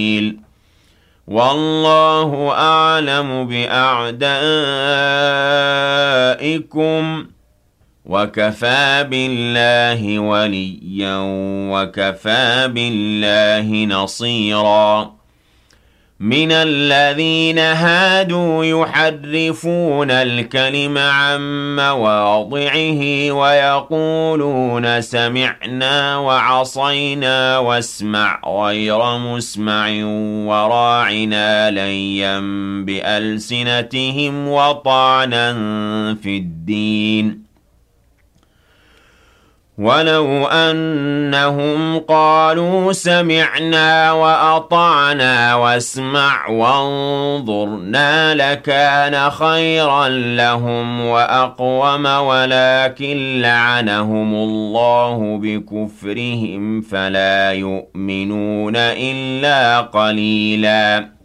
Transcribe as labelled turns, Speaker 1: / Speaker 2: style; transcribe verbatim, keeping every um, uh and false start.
Speaker 1: والله أعلم بأعدائكم وكفى بالله وليا وكفى بالله نصيرا من الذين هادوا يحرفون الكلم عن مواضعه ويقولون سمعنا وعصينا واسمع غير مسمع وراعنا ليا بألسنتهم وطعنا في الدين ولو أنهم قالوا سمعنا وأطعنا واسمع وانظرنا لكان خيرا لهم وأقوم ولكن لعنهم الله بكفرهم فلا يؤمنون إلا قليلاً